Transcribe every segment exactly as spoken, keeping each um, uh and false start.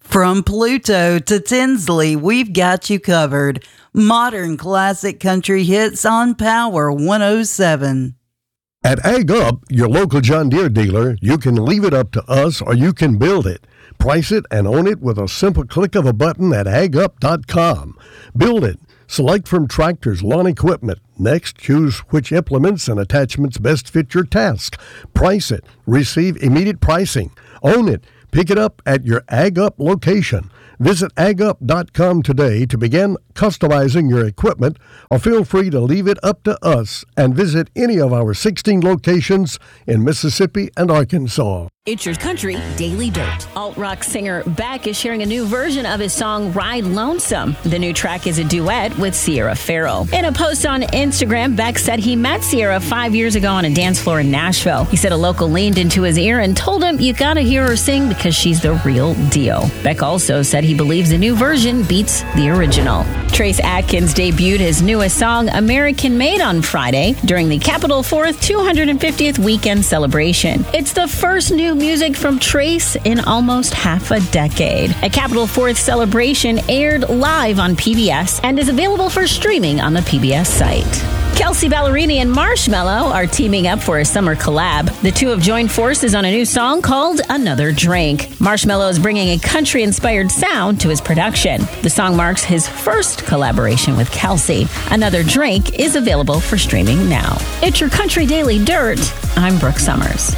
From Pluto to Tinsley, we've got you covered. Modern classic country hits on Power one oh seven. At Ag Up, your local John Deere dealer, you can leave it up to us or you can build it. Price it and own it with a simple click of a button at ag up dot com. Build it. Select from tractors, lawn equipment. Next, choose which implements and attachments best fit your task. Price it. Receive immediate pricing. Own it. Pick it up at your Ag Up location. Visit ag up dot com today to begin customizing your equipment, or feel free to leave it up to us and visit any of our sixteen locations in Mississippi and Arkansas. It's Your Country Daily Dirt. Alt-rock singer Beck is sharing a new version of his song Ride Lonesome. The new track is a duet with Sierra Farrell. In a post on Instagram, Beck said he met Sierra five years ago on a dance floor in Nashville. He said a local leaned into his ear and told him, "You gotta hear her sing because she's the real deal." Beck also said he believes the new version beats the original. Trace Atkins debuted his newest song, American Made, on Friday during the Capitol Fourth two hundred fiftieth weekend celebration. It's the first new music from Trace in almost half a decade. A Capitol Fourth celebration aired live on P B S and is available for streaming on the P B S site. Kelsea Ballerini and Marshmello are teaming up for a summer collab. The two have joined forces on a new song called Another Drink. Marshmello is bringing a country-inspired sound to his production. The song marks his first collaboration with Kelsea. Another Drink is available for streaming now. It's Your Country Daily Dirt. I'm Brooke Summers.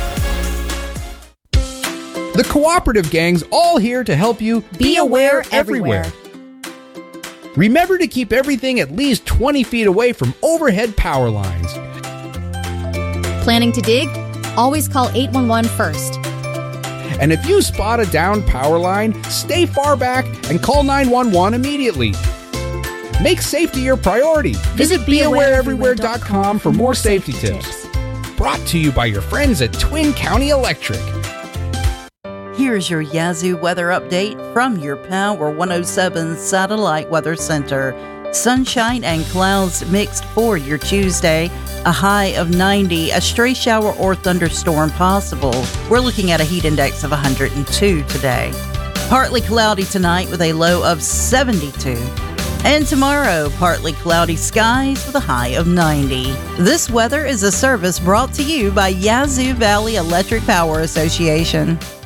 The Cooperative Gang's all here to help you be aware everywhere. Remember to keep everything at least twenty feet away from overhead power lines. Planning to dig? Always call eight one one first. And if you spot a downed power line, stay far back and call nine one one immediately. Make safety your priority. Visit be aware everywhere dot com for more safety tips. Brought to you by your friends at Twin County Electric. Here's your Yazoo weather update from your Power one oh seven Satellite Weather Center. Sunshine and clouds mixed for your Tuesday. A high of ninety, a stray shower or thunderstorm possible. We're looking at a heat index of one hundred two today. Partly cloudy tonight with a low of seventy-two. And tomorrow, partly cloudy skies with a high of ninety. This weather is a service brought to you by Yazoo Valley Electric Power Association.